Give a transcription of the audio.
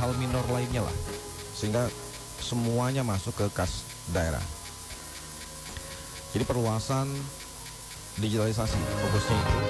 hal minor lainnya lah, sehingga semuanya masuk ke kas daerah. Jadi perluasan digitalisasi fokusnya itu.